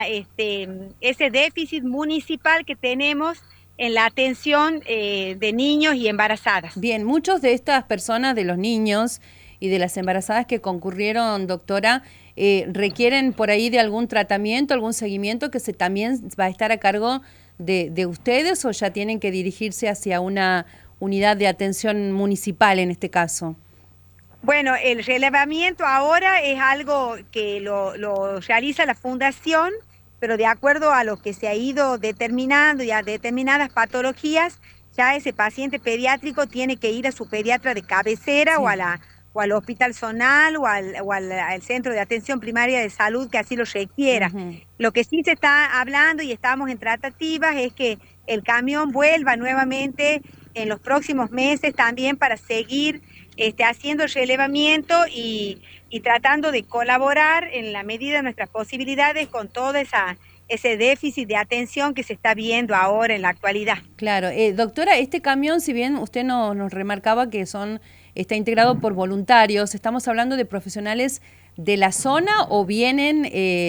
ese déficit municipal que tenemos en la atención de niños y embarazadas. Bien, muchos de estas personas, de los niños y de las embarazadas que concurrieron, doctora, requieren por ahí de algún tratamiento, algún seguimiento que también va a estar a cargo de ustedes, o ya tienen que dirigirse hacia una unidad de atención municipal en este caso. Bueno, el relevamiento ahora es algo que lo realiza la fundación, pero de acuerdo a lo que se ha ido determinando y a determinadas patologías, ya ese paciente pediátrico tiene que ir a su pediatra de cabecera, Sí. o al hospital zonal al centro de atención primaria de salud que así lo requiera. Ujú. Lo que sí se está hablando y estamos en tratativas es que el camión vuelva nuevamente en los próximos meses también para seguir haciendo el relevamiento y tratando de colaborar en la medida de nuestras posibilidades con todo ese déficit de atención que se está viendo ahora en la actualidad. Claro, doctora, este camión, si bien usted nos remarcaba que está integrado por voluntarios, ¿estamos hablando de profesionales de la zona o vienen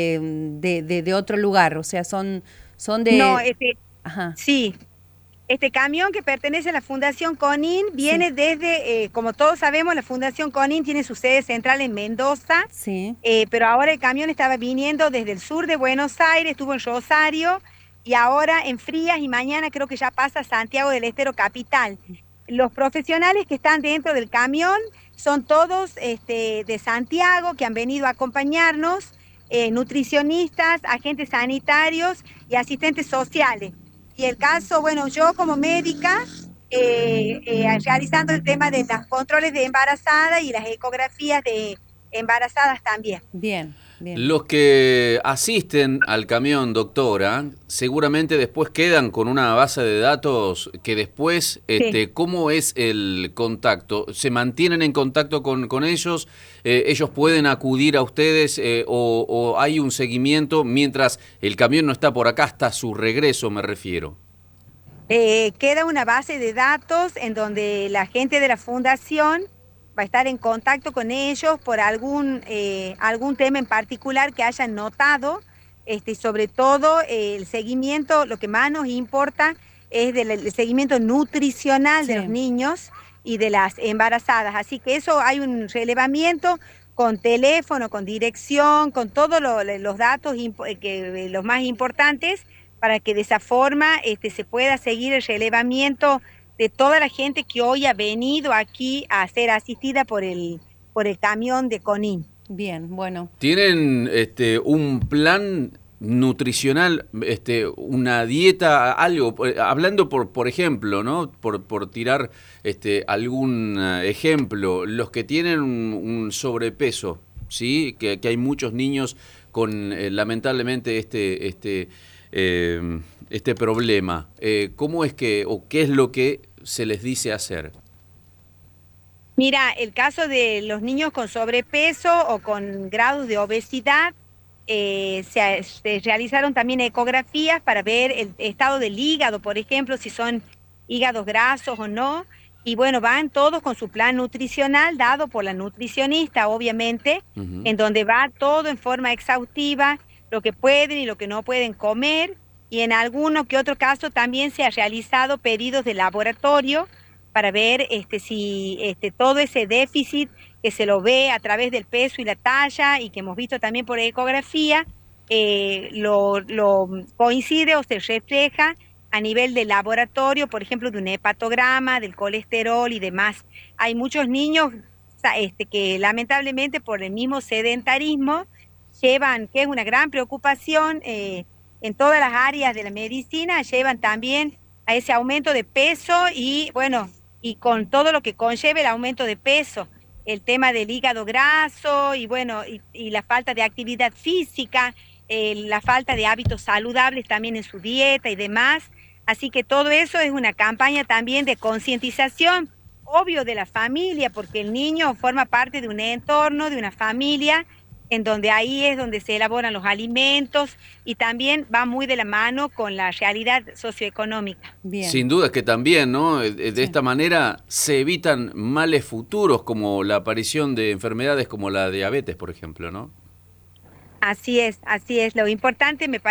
de otro lugar? O sea, son No, de... Ajá, sí. Este camión que pertenece a la Fundación CONIN sí, viene desde, como todos sabemos, la Fundación CONIN tiene su sede central en Mendoza, sí. pero ahora el camión estaba viniendo desde el sur de Buenos Aires, estuvo en Rosario y ahora en Frías y mañana creo que ya pasa a Santiago del Estero capital. Los profesionales que están dentro del camión son todos de Santiago que han venido a acompañarnos, nutricionistas, agentes sanitarios y asistentes sociales. Y el caso, bueno, yo como médica, realizando el tema de los controles de embarazada y las ecografías de embarazadas también. Bien, bien. Los que asisten al camión, doctora, seguramente después quedan con una base de datos que después, Sí. ¿cómo es el contacto? ¿Se mantienen en contacto con ellos? ¿Ellos pueden acudir a ustedes o hay un seguimiento mientras el camión no está por acá hasta su regreso, me refiero? Queda una base de datos en donde la gente de la fundación va a estar en contacto con ellos por algún tema en particular que hayan notado, y sobre todo el seguimiento, lo que más nos importa es el seguimiento nutricional de los Sí. niños y de las embarazadas. Así que eso hay un relevamiento con teléfono, con dirección, con todos los datos los más importantes para que de esa forma se pueda seguir el relevamiento de toda la gente que hoy ha venido aquí a ser asistida por el camión de CONIN. Bien, bueno. ¿Tienen un plan nutricional, una dieta, algo? Hablando por ejemplo, ¿no? Por tirar algún ejemplo, los que tienen un sobrepeso, ¿sí? Que hay muchos niños con lamentablemente este problema. ¿Cómo es que, o qué es lo que se les dice hacer? Mira, el caso de los niños con sobrepeso o con grados de obesidad, se realizaron también ecografías para ver el estado del hígado, por ejemplo, si son hígados grasos o no. Y bueno, van todos con su plan nutricional dado por la nutricionista, obviamente, Ujú. en donde va todo en forma exhaustiva, lo que pueden y lo que no pueden comer. Y en alguno que otro caso también se ha realizado pedidos de laboratorio para ver si todo ese déficit que se lo ve a través del peso y la talla y que hemos visto también por ecografía, lo coincide o se refleja a nivel de laboratorio, por ejemplo, de un hepatograma, del colesterol y demás. Hay muchos niños que lamentablemente por el mismo sedentarismo llevan, que es una gran preocupación en todas las áreas de la medicina, llevan también a ese aumento de peso y bueno, y con todo lo que conlleva el aumento de peso, el tema del hígado graso y bueno, y la falta de actividad física, la falta de hábitos saludables también en su dieta y demás. Así que todo eso es una campaña también de concientización, obvio de la familia, porque el niño forma parte de un entorno, de una familia, en donde ahí es donde se elaboran los alimentos y también va muy de la mano con la realidad socioeconómica. Bien. Sin duda que también, ¿no? De Sí. esta manera se evitan males futuros como la aparición de enfermedades como la diabetes, por ejemplo, ¿no? Así es, así es. Lo importante me parece